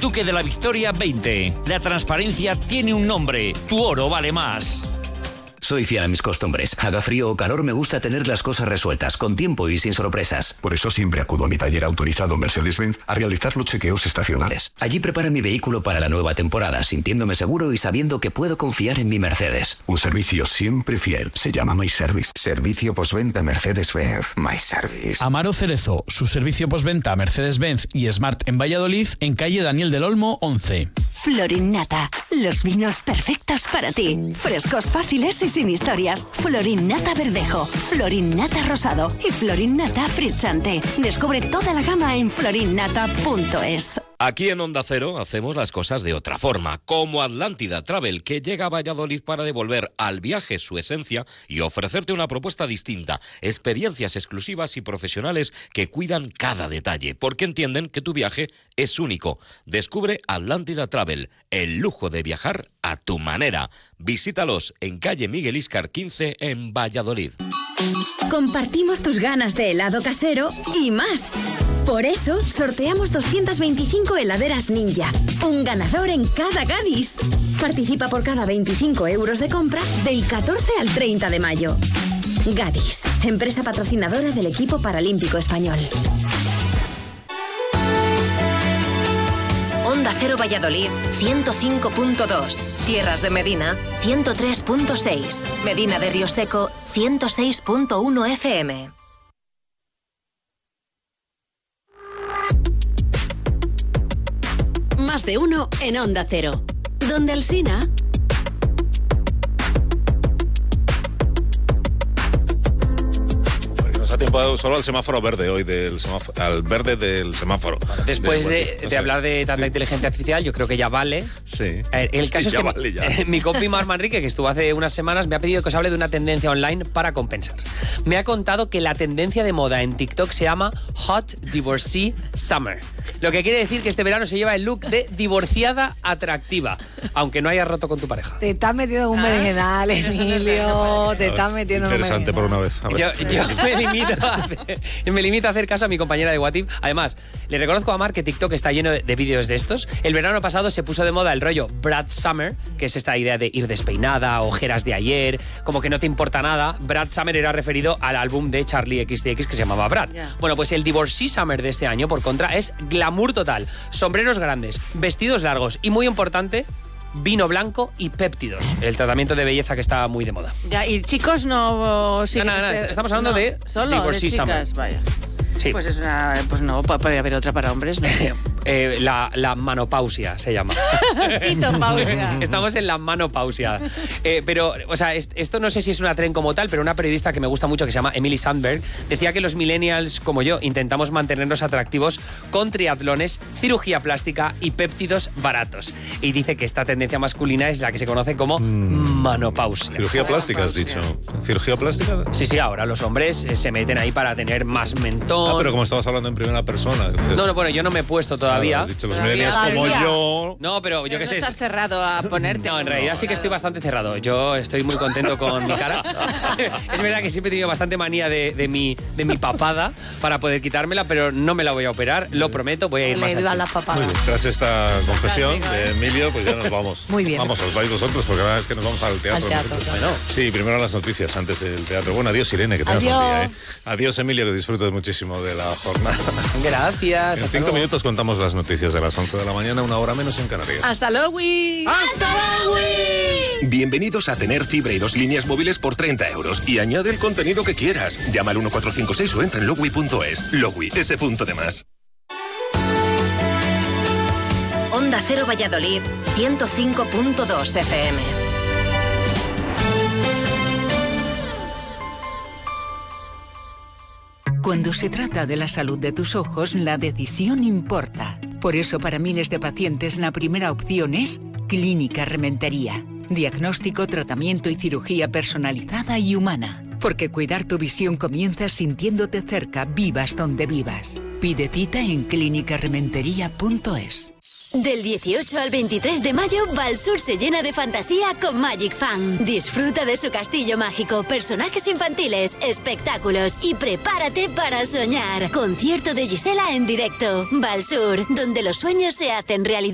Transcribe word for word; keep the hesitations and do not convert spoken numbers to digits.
Duque de la Victoria veinte. La transparencia tiene un nombre. Tu oro vale más. Soy fiel a mis costumbres. Haga frío o calor, me gusta tener las cosas resueltas, con tiempo y sin sorpresas. Por eso siempre acudo a mi taller autorizado Mercedes-Benz a realizar los chequeos estacionales. Allí prepara mi vehículo para la nueva temporada, sintiéndome seguro y sabiendo que puedo confiar en mi Mercedes. Un servicio siempre fiel. Se llama My Service. Servicio postventa Mercedes-Benz. My Service. Amaro Cerezo, su servicio postventa Mercedes-Benz y Smart en Valladolid, en calle Daniel del Olmo once. Florinnata, los vinos perfectos para ti. Frescos, fáciles y sin historias. Florinnata Verdejo, Florinnata Rosado y Florinnata Frizzante. Descubre toda la gama en florinnata punto es. Aquí en Onda Cero hacemos las cosas de otra forma, como Atlántida Travel, que llega a Valladolid para devolver al viaje su esencia y ofrecerte una propuesta distinta, experiencias exclusivas y profesionales que cuidan cada detalle, porque entienden que tu viaje es único. Descubre Atlántida Travel, el lujo de viajar a tu manera. Visítalos en calle Miguel Íscar quince en Valladolid. Compartimos tus ganas de helado casero y más. Por eso sorteamos doscientas veinticinco heladeras Ninja, un ganador en cada Gadis. Participa por cada veinticinco euros de compra del catorce al treinta de mayo. Gadis, empresa patrocinadora del equipo paralímpico español. Onda Cero Valladolid, ciento cinco punto dos. Tierras de Medina, ciento tres punto seis. Medina de Río Seco, ciento seis punto uno F M. Más de uno en Onda Cero. Donde Alsina... A tiempo solo al semáforo verde hoy, del semáforo, al verde del semáforo. Después de, de, de, no de hablar de tanta sí. inteligencia artificial, yo creo que ya vale. Sí. Eh, el caso sí, es que vale, mi, mi compi Mar Manrique, que estuvo hace unas semanas, me ha pedido que os hable de una tendencia online para compensar. Me ha contado que la tendencia de moda en TikTok se llama Hot Divorcee Summer. Lo que quiere decir que este verano se lleva el look de divorciada atractiva, aunque no hayas roto con tu pareja. Te estás metiendo en un berenjenal, Emilio. Te estás metiendo en un berenjenal. Interesante por una vez. Yo, yo me, limito a hacer, me limito a hacer caso a mi compañera de WhatsApp. Además, le reconozco a Mar que TikTok está lleno de, de vídeos de estos. El verano pasado se puso de moda el rollo Brad Summer, que es esta idea de ir despeinada, ojeras de ayer, como que no te importa nada. Brad Summer era referido al álbum de Charlie equis de equis que se llamaba Brad. Yeah. Bueno, pues el Divorcee Summer de este año, por contra, es glamour total. Sombreros grandes, vestidos largos y, muy importante, vino blanco y péptidos, el tratamiento de belleza que está muy de moda. Ya, y chicos no... Sí, no, no, no, este, estamos hablando no, de solo Divorcee de chicas, Summer. Vaya. Sí. Pues es una, pues no, puede haber otra para hombres, ¿no? eh, la, la manopausia se llama. Fitopausia. Estamos en la manopausia. Eh, pero, o sea, est- esto no sé si es una tren como tal, pero una periodista que me gusta mucho, que se llama Emily Sandberg, decía que los millennials, como yo, intentamos mantenernos atractivos con triatlones, cirugía plástica y péptidos baratos. Y dice que esta tendencia masculina es la que se conoce como mm. manopausia. Cirugía plástica, has dicho. ¿Cirugía plástica? Sí, sí, ahora los hombres eh, se meten ahí para tener más mentón. Ah, pero como estabas hablando en primera persona. Dices, no, no, bueno, yo no me he puesto todavía. Claro, has dicho los millennials como yo. No, pero yo pero qué no sé. estás cerrado a ponerte. No, en realidad no, sí que estoy bastante cerrado. Yo estoy muy contento con mi cara. Es verdad que siempre he tenido bastante manía de, de, mi, de mi papada para poder quitármela, pero no me la voy a operar, lo prometo, voy a ir Le más a la ancho. papada. Tras esta confesión de Emilio, pues ya nos vamos. Muy bien. Vamos, os vais vosotros, porque ahora es que nos vamos al teatro. Al teatro, bueno, sí, primero las noticias antes del teatro. Bueno, adiós Irene, que tengas un día, ¿eh? Adiós Emilio, que disfrutes muchísimo de la jornada. Gracias. En cinco minutos contamos las noticias de las once de la mañana, una hora menos en Canarias. ¡Hasta luego! ¡Hasta luego! Bienvenidos a tener fibra y dos líneas móviles por treinta euros y añade el contenido que quieras. Llama al uno cuatro cinco seis o entra en logwi punto es. Logwi, ese punto de más. Onda Cero Valladolid, ciento cinco punto dos F M. Cuando se trata de la salud de tus ojos, la decisión importa. Por eso, para miles de pacientes, la primera opción es Clínica Rementería. Diagnóstico, tratamiento y cirugía personalizada y humana. Porque cuidar tu visión comienza sintiéndote cerca, vivas donde vivas. Pide cita en clínica rementería punto es. Del dieciocho al veintitrés de mayo, Valsur se llena de fantasía con Magic Fan. Disfruta de su castillo mágico, personajes infantiles, espectáculos y prepárate para soñar. Concierto de Gisela en directo. Valsur, donde los sueños se hacen realidad.